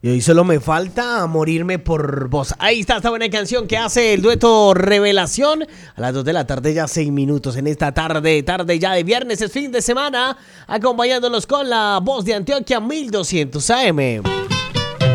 Y hoy solo me falta morirme por vos. Ahí está esta buena canción que hace el dueto Revelación. A las 2 de la tarde, ya 6 minutos en esta tarde ya de viernes, es fin de semana, acompañándonos con la voz de Antioquia 1200 AM.